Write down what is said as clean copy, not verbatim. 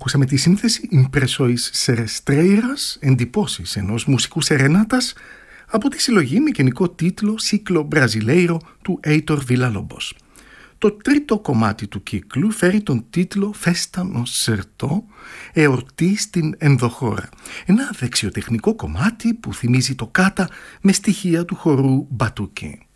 Ακούσαμε τη σύνθεση «Impressois Serestreiras», εντυπώσεις ενός μουσικού σερενάτας, από τη συλλογή με γενικό τίτλο «Ciclo Brasileiro» του Aitor Villa-Lobos. Το τρίτο κομμάτι του κύκλου φέρει τον τίτλο «Festa no Sertó», εορτή στην ενδοχώρα. Ένα δεξιοτεχνικό κομμάτι που θυμίζει το κάτα με στοιχεία του χορού μπατούκι.